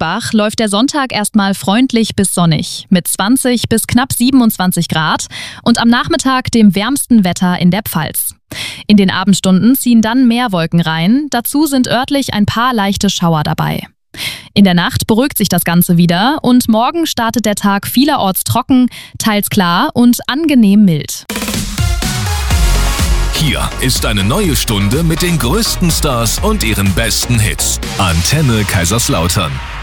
Ansbach läuft der Sonntag erstmal freundlich bis sonnig mit 20 bis knapp 27 Grad und am Nachmittag dem wärmsten Wetter in der Pfalz. In den Abendstunden ziehen dann mehr Wolken rein, dazu sind örtlich ein paar leichte Schauer dabei. In der Nacht beruhigt sich das Ganze wieder und morgen startet der Tag vielerorts trocken, teils klar und angenehm mild. Hier ist eine neue Stunde mit den größten Stars und ihren besten Hits. Antenne Kaiserslautern.